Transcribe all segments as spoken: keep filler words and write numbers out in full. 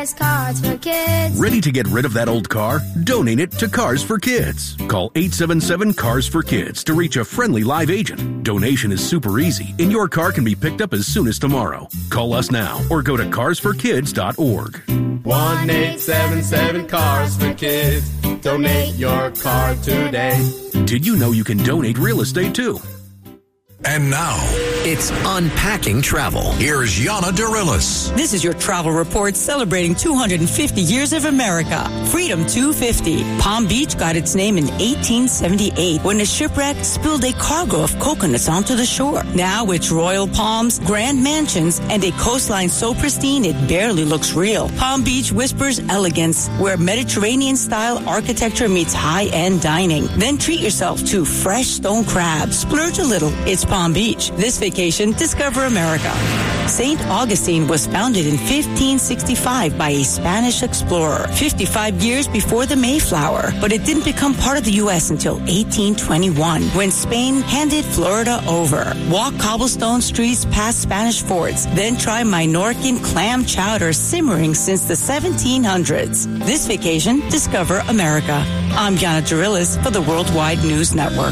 Cars, Cars for Kids. Ready to get rid of that old car? Donate it to Cars for Kids. Call eight seven seven, CARS for Kids to reach a friendly live agent. Donation is super easy, and your car can be picked up as soon as tomorrow. Call us now or go to cars for kids dot org. one eight seven seven, CARS for Kids. Donate your car today. Did you know you can donate real estate too? And now, it's Unpacking Travel. Here's Yana Dirilis. This is your travel report celebrating two hundred fifty years of America. Freedom two fifty. Palm Beach got its name in eighteen seventy-eight when a shipwreck spilled a cargo of coconuts onto the shore. Now it's royal palms, grand mansions, and a coastline so pristine it barely looks real. Palm Beach whispers elegance, where Mediterranean-style architecture meets high-end dining. Then treat yourself to fresh stone crabs. Splurge a little. It's Palm Beach. This vacation, discover America. Saint Augustine was founded in fifteen sixty-five by a Spanish explorer, fifty-five years before the Mayflower. But it didn't become part of the U S until eighteen twenty-one, when Spain handed Florida over. Walk cobblestone streets past Spanish forts, then try Minorcan clam chowder simmering since the seventeen hundreds. This vacation, discover America. I'm Yana Dirilis for the Worldwide News Network.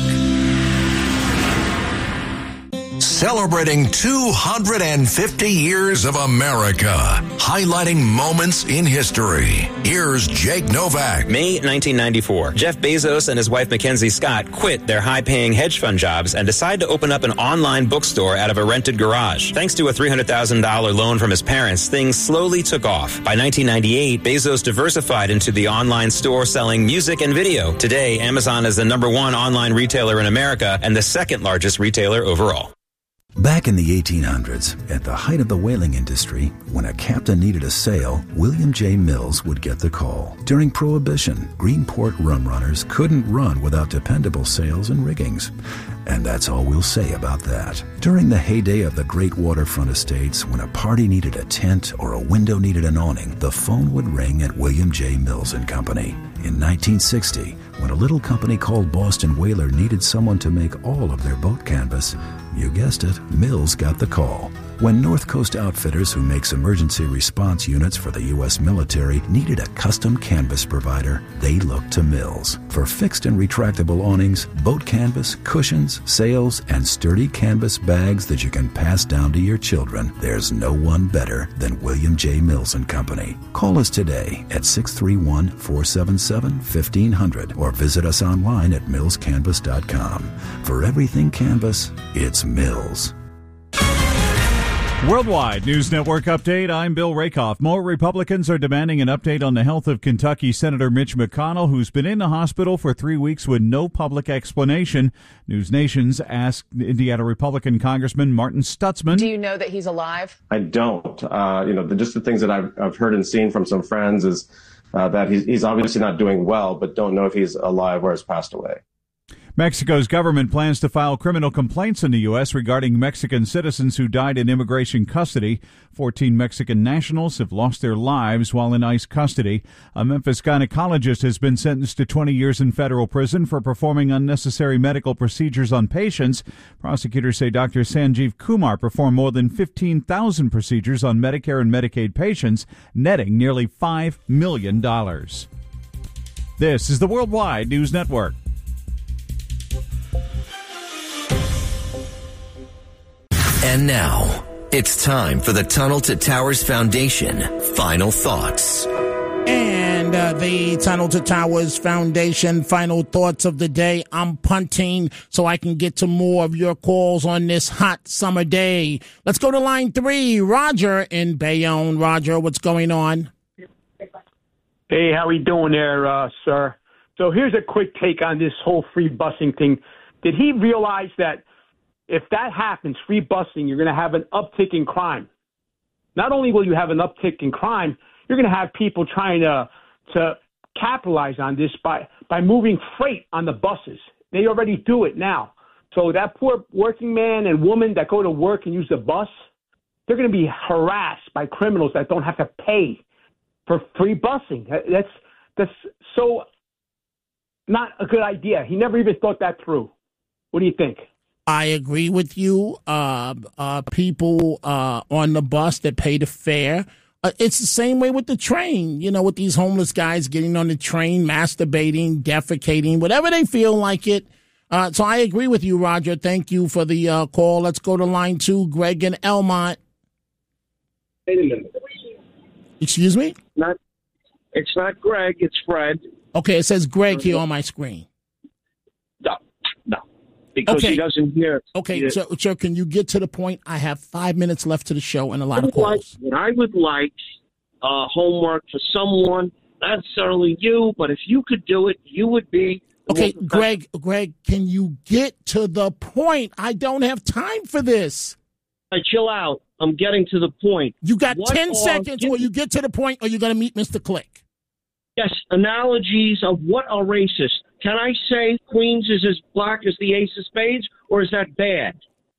Celebrating two hundred fifty years of America, highlighting moments in history. Here's Jake Novak. May nineteen ninety-four. Jeff Bezos and his wife Mackenzie Scott quit their high-paying hedge fund jobs and decided to open up an online bookstore out of a rented garage. Thanks to a three hundred thousand dollars loan from his parents, things slowly took off. By nineteen ninety-eight, Bezos diversified into the online store selling music and video. Today, Amazon is the number one online retailer in America and the second largest retailer overall. Back in the eighteen hundreds, at the height of the whaling industry, when a captain needed a sail, William J. Mills would get the call. During Prohibition, Greenport rum runners couldn't run without dependable sails and riggings. And that's all we'll say about that. During the heyday of the great waterfront estates, when a party needed a tent or a window needed an awning, the phone would ring at William J. Mills and Company. In nineteen sixty, when a little company called Boston Whaler needed someone to make all of their boat canvas, you guessed it, Mills got the call. When North Coast Outfitters, who makes emergency response units for the U S military, needed a custom canvas provider, they looked to Mills. For fixed and retractable awnings, boat canvas, cushions, sails, and sturdy canvas bags that you can pass down to your children, there's no one better than William J. Mills and Company. Call us today at six three one, four seven seven, fifteen hundred or visit us online at mills canvas dot com. For everything canvas, it's Mills. Worldwide News Network update. I'm Bill Rakoff. More Republicans are demanding an update on the health of Kentucky Senator Mitch McConnell, who's been in the hospital for three weeks with no public explanation. News Nations asked Indiana Republican Congressman Martin Stutzman. Do you know that he's alive? I don't. Uh, you know, the, just the things that I've, I've heard and seen from some friends is uh, that he's, he's obviously not doing well, but don't know if he's alive or has passed away. Mexico's government plans to file criminal complaints in the U S regarding Mexican citizens who died in immigration custody. Fourteen Mexican nationals have lost their lives while in ICE custody. A Memphis gynecologist has been sentenced to twenty years in federal prison for performing unnecessary medical procedures on patients. Prosecutors say Doctor Sanjeev Kumar performed more than fifteen thousand procedures on Medicare and Medicaid patients, netting nearly five million dollars. This is the Worldwide News Network. And now, it's time for the Tunnel to Towers Foundation Final Thoughts. And uh, the Tunnel to Towers Foundation Final Thoughts of the day. I'm punting so I can get to more of your calls on this hot summer day. Let's go to line three. Roger in Bayonne. Roger, what's going on? Hey, how we doing there, uh, sir? So here's a quick take on this whole free busing thing. Did he realize that if that happens, free busing, you're going to have an uptick in crime? Not only will you have an uptick in crime, you're going to have people trying to to capitalize on this by, by moving freight on the buses. They already do it now. So that poor working man and woman that go to work and use the bus, they're going to be harassed by criminals that don't have to pay for free busing. That's that's so not a good idea. He never even thought that through. What do you think? I agree with you. Uh, uh, people uh, on the bus that pay the fare Uh, it's the same way with the train, you know, with these homeless guys getting on the train, masturbating, defecating, whatever they feel like it. Uh, so I agree with you, Roger. Thank you for the uh, call. Let's go to line two, Greg and Elmont. Wait a minute. Excuse me? Not, it's not Greg, it's Fred. Okay, it says Greg here on my screen. No, no, because okay. he doesn't hear. Okay, he, so, so can you get to the point? I have five minutes left to the show and a lot of calls. Like, I would like uh, homework for someone, not necessarily you, but if you could do it, you would be. Okay, Greg, Greg, can you get to the point? I don't have time for this. All right, chill out. I'm getting to the point. You got what ten are, seconds, or you get to the point, or you're going to meet Mister Click. Yes, analogies of what are racist. Can I say Queens is as black as the Ace of Spades, or is that bad?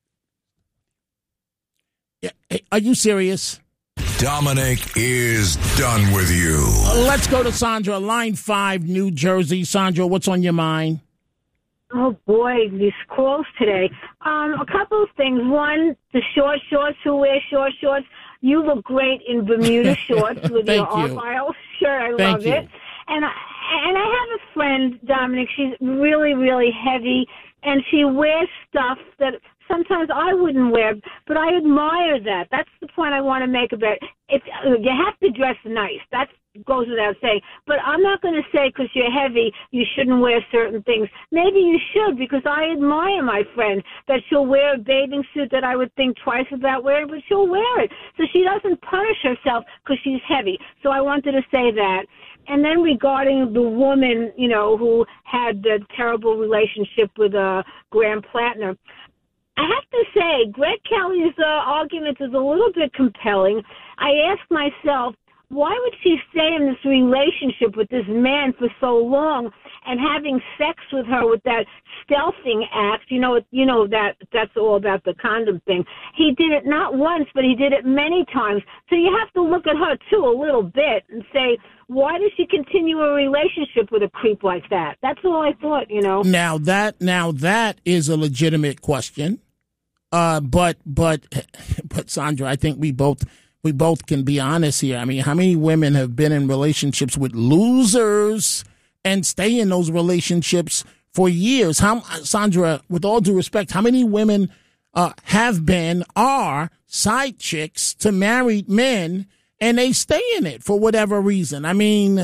Yeah, hey, are you serious? Dominic is done with you. Uh, let's go to Sandra, line five, New Jersey. Sandra, what's on your mind? Oh, boy, these calls today. Um, a couple of things. One, the short shorts, who wear short shorts. You look great in Bermuda shorts with your Argyle shirt. I Thank love you. it. And I, and I have a friend, Dominic. She's really, really heavy, and she wears stuff that sometimes I wouldn't wear, but I admire that. That's the point I want to make about it. If, you have to dress nice. That goes without saying. But I'm not going to say because you're heavy you shouldn't wear certain things. Maybe you should, because I admire my friend that she'll wear a bathing suit that I would think twice about wearing, but she'll wear it. So she doesn't punish herself because she's heavy. So I wanted to say that. And then regarding the woman, you know, who had the terrible relationship with uh, Graham Plattner, I have to say, Greg Kelly's uh, argument is a little bit compelling. I ask myself, why would she stay in this relationship with this man for so long and having sex with her with that stealthing act? You know, you know that that's all about the condom thing. He did it not once, but he did it many times. So you have to look at her, too, a little bit and say, why does she continue a relationship with a creep like that? That's all I thought, you know. Now that, now that is a legitimate question. Uh, but, but, but Sandra, I think we both, we both can be honest here. I mean, how many women have been in relationships with losers and stay in those relationships for years? How, Sandra, with all due respect, how many women, uh, have been, are side chicks to married men and they stay in it for whatever reason? I mean,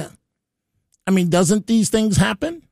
I mean, doesn't these things happen?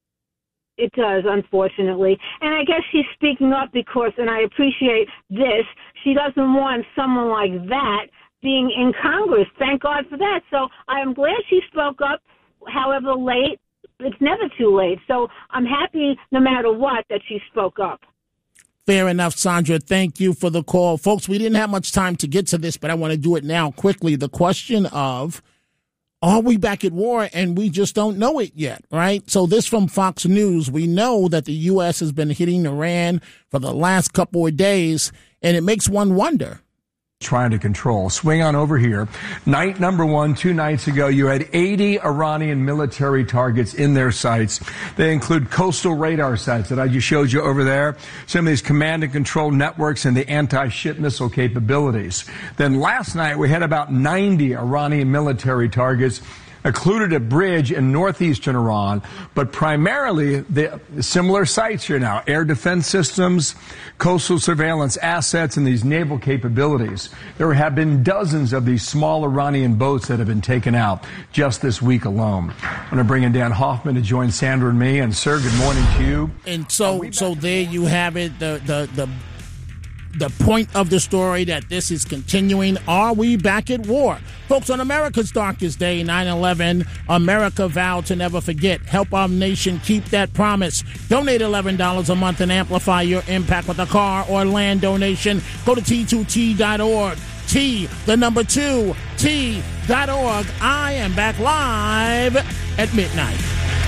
It does, unfortunately. And I guess she's speaking up because, and I appreciate this, she doesn't want someone like that being in Congress. Thank God for that. So I'm glad she spoke up, however late. It's never too late. So I'm happy, no matter what, that she spoke up. Fair enough, Sandra. Thank you for the call. Folks, we didn't have much time to get to this, but I want to do it now quickly. The question of, are we back at war and we just don't know it yet, right? So this from Fox News. We know that the U S has been hitting Iran for the last couple of days, and it makes one wonder. Trying to control. Swing on over here. Night number one, two nights ago, you had eighty Iranian military targets in their sights. They include coastal radar sites that I just showed you over there, some of these command and control networks and the anti-ship missile capabilities. Then last night, we had about ninety Iranian military targets occluded a bridge in northeastern Iran, but primarily the similar sites here now, air defense systems, coastal surveillance assets, and these naval capabilities. There have been dozens of these small Iranian boats that have been taken out just this week alone. I'm going to bring in Dan Hoffman to join Sandra and me. And, sir, good morning to you. And so, so there you have it, the, the, the, the point of the story that this is continuing. Are we back at war? Folks, on America's darkest day, nine eleven, America vowed to never forget. Help our nation keep that promise. Donate eleven dollars a month and amplify your impact with a car or land donation. Go to T two T dot org. T, the number two, T dot org. I am back live at midnight.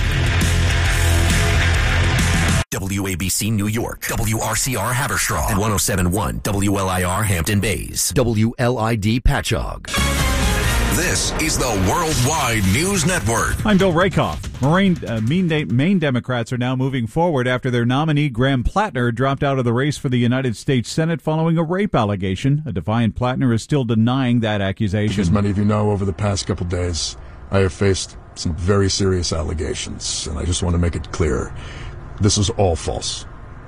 W A B C New York, W R C R Haverstraw, and one oh seven point one W L I R Hampton Bays, W L I D Patchogue. This is the Worldwide News Network. I'm Bill Rakoff. Maine, uh, Maine, Maine Democrats are now moving forward after their nominee, Graham Plattner, dropped out of the race for the United States Senate following a rape allegation. A defiant Plattner is still denying that accusation. As many of you know, over the past couple days, I have faced some very serious allegations, and I just want to make it clear, this is all false.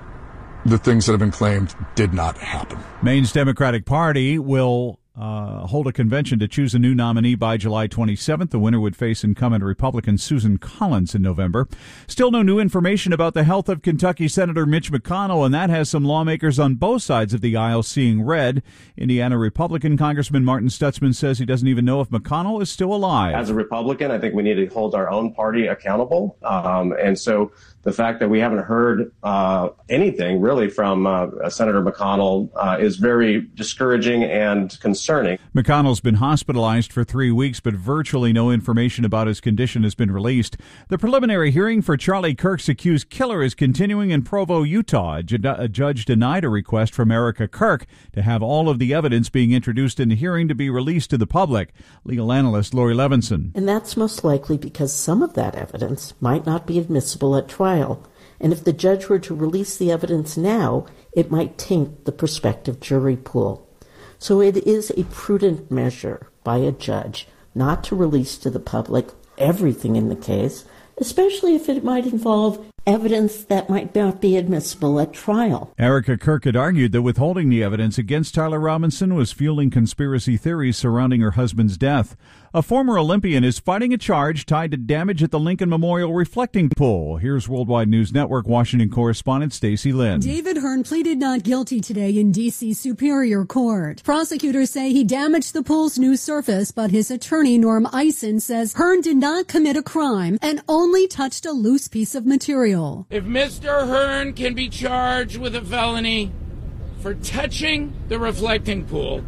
The things that have been claimed did not happen. Maine's Democratic Party will Uh, hold a convention to choose a new nominee by July twenty-seventh. The winner would face incumbent Republican Susan Collins in November. Still no new information about the health of Kentucky Senator Mitch McConnell, and that has some lawmakers on both sides of the aisle seeing red. Indiana Republican Congressman Martin Stutzman says he doesn't even know if McConnell is still alive. As a Republican, I think we need to hold our own party accountable. Um, and so the fact that we haven't heard uh, anything really from uh, Senator McConnell uh, is very discouraging and concerning. McConnell's been hospitalized for three weeks, but virtually no information about his condition has been released. The preliminary hearing for Charlie Kirk's accused killer is continuing in Provo, Utah. A, ju- a judge denied a request from Erica Kirk to have all of the evidence being introduced in the hearing to be released to the public. Legal analyst Lori Levinson. And that's most likely because some of that evidence might not be admissible at trial. And if the judge were to release the evidence now, it might taint the prospective jury pool. So it is a prudent measure by a judge not to release to the public everything in the case, especially if it might involve evidence that might not be admissible at trial. Erica Kirk had argued that withholding the evidence against Tyler Robinson was fueling conspiracy theories surrounding her husband's death. A former Olympian is fighting a charge tied to damage at the Lincoln Memorial reflecting pool. Here's Worldwide News Network Washington correspondent Stacey Lynn. David Hearn pleaded not guilty today in D C Superior Court. Prosecutors say he damaged the pool's new surface, but his attorney, Norm Eisen, says Hearn did not commit a crime and only touched a loose piece of material. If Mister Hearn can be charged with a felony for touching the reflecting pool,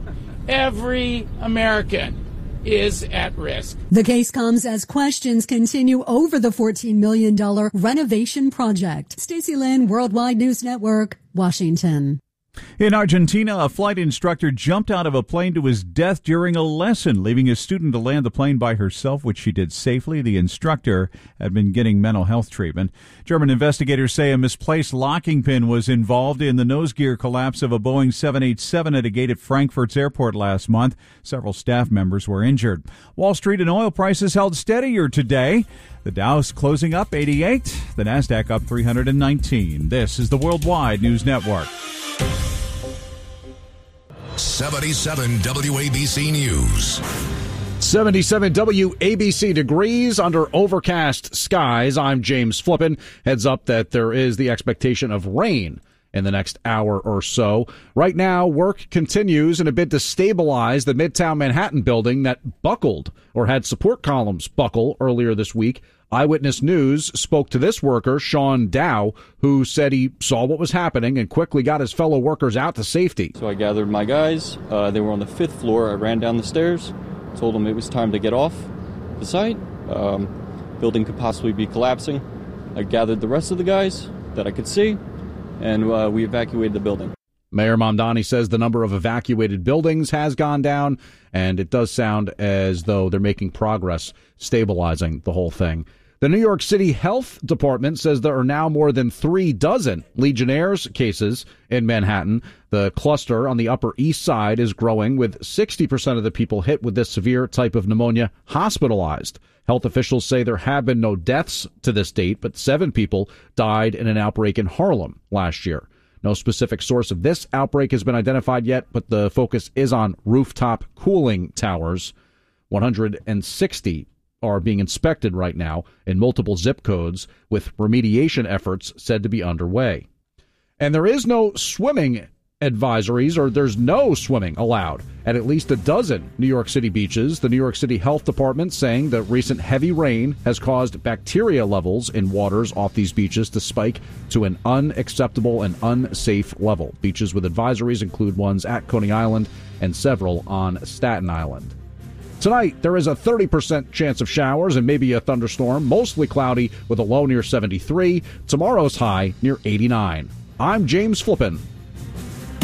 every American is at risk. The case comes as questions continue over the fourteen million dollars renovation project. Stacey Lynn, Worldwide News Network, Washington. In Argentina, a flight instructor jumped out of a plane to his death during a lesson, leaving a student to land the plane by herself, which she did safely. The instructor had been getting mental health treatment. German investigators say a misplaced locking pin was involved in the nose gear collapse of a Boeing seven eighty-seven at a gate at Frankfurt's airport last month. Several staff members were injured. Wall Street and oil prices held steadier today. The Dow's closing up eighty-eight, the Nasdaq up three hundred nineteen. This is the Worldwide News Network. seventy-seven W A B C News. seventy-seven W A B C degrees under overcast skies. I'm James Flippin. Heads up that there is the expectation of rain in the next hour or so. Right now, work continues in a bid to stabilize the Midtown Manhattan building that buckled or had support columns buckle earlier this week. Eyewitness News spoke to this worker, Sean Dow, who said he saw what was happening and quickly got his fellow workers out to safety. So I gathered my guys. Uh, they were on the fifth floor. I ran down the stairs, told them it was time to get off the site. Um, building could possibly be collapsing. I gathered the rest of the guys that I could see, and uh, we evacuated the building. Mayor Mamdani says the number of evacuated buildings has gone down, and it does sound as though they're making progress stabilizing the whole thing. The New York City Health Department says there are now more than three dozen Legionnaires cases in Manhattan. The cluster on the Upper East Side is growing, with sixty percent of the people hit with this severe type of pneumonia hospitalized. Health officials say there have been no deaths to this date, but seven people died in an outbreak in Harlem last year. No specific source of this outbreak has been identified yet, but the focus is on rooftop cooling towers. one hundred sixty are being inspected right now in multiple zip codes, with remediation efforts said to be underway. And there is no swimming advisories, or there's no swimming allowed at at least a dozen New York City beaches. The New York City Health Department saying that recent heavy rain has caused bacteria levels in waters off these beaches to spike to an unacceptable and unsafe level. Beaches with advisories include ones at Coney Island and several on Staten Island. Tonight, there is a thirty percent chance of showers and maybe a thunderstorm, mostly cloudy with a low near seventy-three. Tomorrow's high near eighty-nine. I'm James Flippin.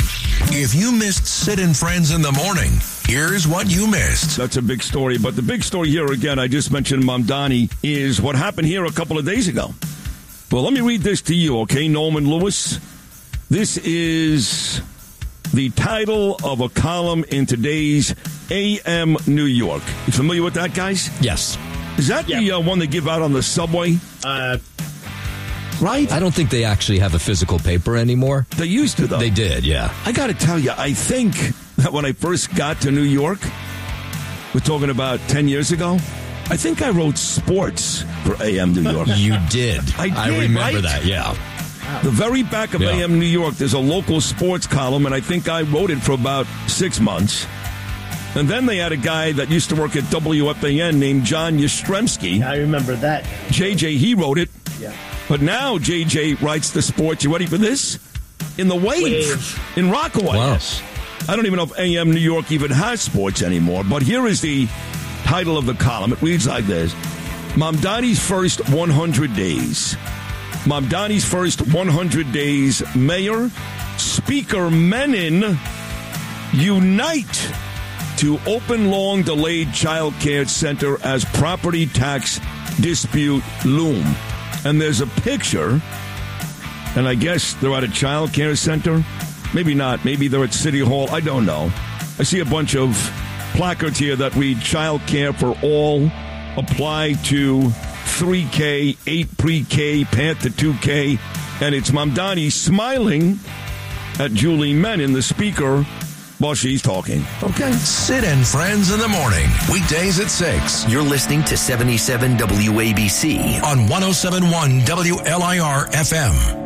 If you missed Sid and Friends in the Morning, here's what you missed. That's a big story, but the big story here, again, I just mentioned Mamdani, is what happened here a couple of days ago. Well, let me read this to you, okay, Norman Lewis? This is the title of a column in today's A M New York. You familiar with that, guys? Yes. Is that yeah. the uh, one they give out on the subway? Uh, right? I don't think they actually have a physical paper anymore. They used to, though. They did, yeah. I got to tell you, I think that when I first got to New York, we're talking about ten years ago, I think I wrote sports for A M New York. You did. I did, I remember right? that, yeah. The very back of yeah. A M New York, there's a local sports column, and I think I wrote it for about six months. And then they had a guy that used to work at W F A N named John Yastrzemski. I remember that. J J, he wrote it. Yeah. But now J J writes the sports. You ready for this? In the Wave, Wave. in Rockaway. Wow. I don't even know if A M New York even has sports anymore. But here is the title of the column. It reads like this. Mamdani's first one hundred days. Mamdani's first one hundred days. Mayor, Speaker Menon unite to open long-delayed child care center as property tax dispute loom. And there's a picture, and I guess they're at a child care center. Maybe not. Maybe they're at City Hall. I don't know. I see a bunch of placards here that read child care for all, apply to three K, eight pre-K, path to two K. And it's Mamdani smiling at Julie Menon, the speaker, while she's talking. Okay. Sid and Friends in the Morning, weekdays at six. You're listening to seventy-seven W A B C on one oh seven point one W L I R F M.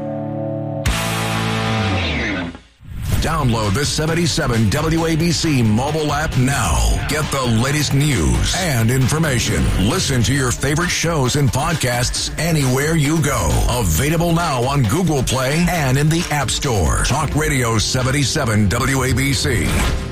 Download the seventy-seven W A B C mobile app now. Get the latest news and information. Listen to your favorite shows and podcasts anywhere you go. Available now on Google Play and in the App Store. Talk Radio seventy-seven W A B C.